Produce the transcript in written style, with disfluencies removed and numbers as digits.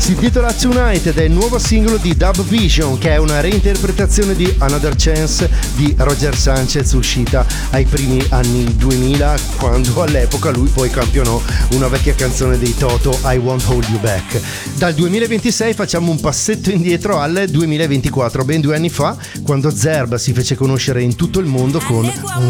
Si intitola Tonight ed è il nuovo singolo di Dub Vision, che è una reinterpretazione di Another Chance di Roger Sanchez, uscita ai primi anni 2000, quando all'epoca lui poi campionò una vecchia canzone dei Toto, I Won't Hold You Back. Dal 2026 facciamo un passetto indietro al 2024, ben 2 anni fa, quando Zerb si fece conoscere in tutto il mondo con un